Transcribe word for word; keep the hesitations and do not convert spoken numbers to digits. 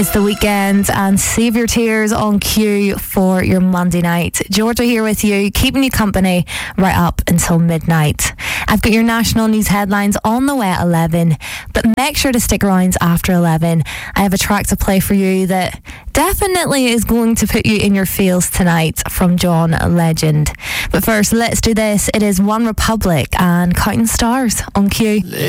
It's the weekend and save your tears on cue for your Monday night. Georgia here with you, keeping you company right up until midnight. I've got your national news headlines on the way at eleven, but make sure to stick around after eleven. I have a track to play for you that definitely is going to put you in your feels tonight from John Legend. But first, let's do this. It is One Republic and Counting Stars on cue.